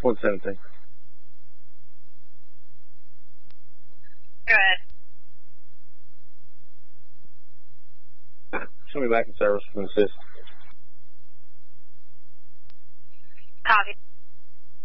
117. Go ahead. Show me back in service from the assist. Copy.